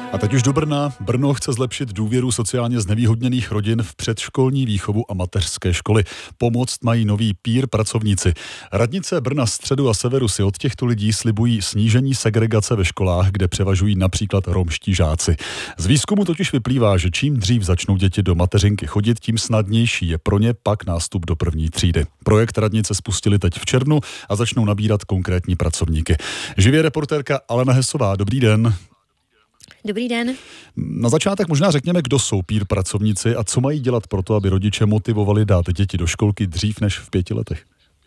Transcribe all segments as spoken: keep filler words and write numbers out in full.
A teď už do Brna. Brno chce zlepšit důvěru sociálně znevýhodněných rodin v předškolní výchovu a mateřské školy. Pomoct mají noví peer pracovníci. Radnice Brna středu a severu si od těchto lidí slibují snížení segregace ve školách, kde převažují například romští žáci. Z výzkumu totiž vyplývá, že čím dřív začnou děti do mateřinky chodit, tím snadnější je pro ně pak nástup do první třídy. Projekt radnice spustili teď v červnu a začnou nabírat konkrétní pracovníky. Živě reportérka Alena Hesová, dobrý den. Dobrý den. Na začátek možná řekněme, kdo jsou peer pracovníci a co mají dělat pro to, aby rodiče motivovali dát děti do školky dřív než v pěti letech.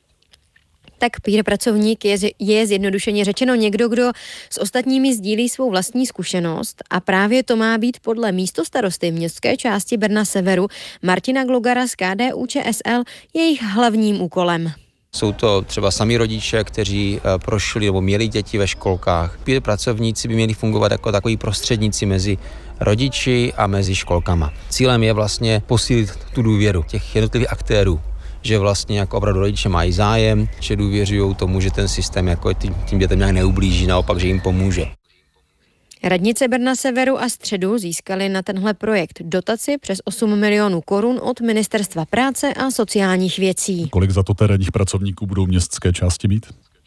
Tak peer pracovník je, je zjednodušeně řečeno někdo, kdo s ostatními sdílí svou vlastní zkušenost a právě to má být podle místostarosty městské části Brna Severu Martina Glogara z K D U Č S L jejich hlavním úkolem. Jsou to třeba sami rodiče, kteří prošli nebo měli děti ve školkách. Peer pracovníci by měli fungovat jako takový prostředníci mezi rodiči a mezi školkama. Cílem je vlastně posílit tu důvěru těch jednotlivých aktérů, že vlastně jako opravdu rodiče mají zájem, že důvěřují tomu, že ten systém jako tím, tím dětem nějak neublíží, naopak, že jim pomůže. Radnice Brna Severu a Středu získali na tenhle projekt dotaci přes osm milionů korun od Ministerstva práce a sociálních věcí. Kolik za to terénních pracovníků budou městské části mít?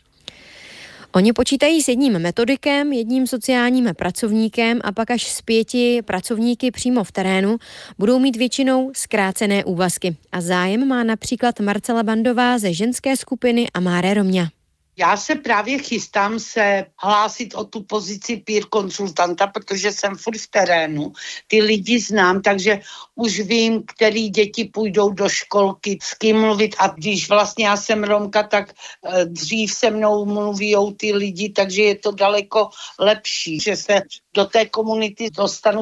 Oni počítají s jedním metodikem, jedním sociálním pracovníkem a pak až s pěti pracovníky přímo v terénu budou mít většinou zkrácené úvazky. A zájem má například Marcela Bandová ze ženské skupiny Amáre Romňa. Já se právě chystám se hlásit o tu pozici peer konzultanta, protože jsem furt v terénu, ty lidi znám, takže už vím, který děti půjdou do školky, s kým mluvit a když vlastně já jsem Romka, tak dřív se mnou mluvíjou ty lidi, takže je to daleko lepší, že se do té komunity dostanu.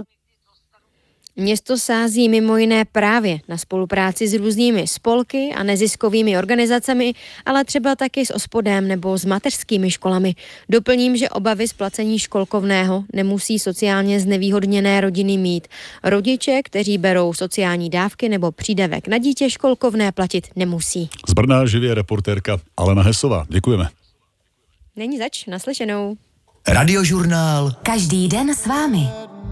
Město sází mimo jiné právě na spolupráci s různými spolky a neziskovými organizacemi, ale třeba taky s ospodem nebo s mateřskými školami. Doplním, že obavy z placení školkovného nemusí sociálně znevýhodněné rodiny mít. Rodiče, kteří berou sociální dávky nebo přídavek na dítě, školkovné platit nemusí. Z Brna živě reportérka Alena Hesová. Děkujeme. Není zač, naslyšenou. Radiožurnál. Každý den s vámi.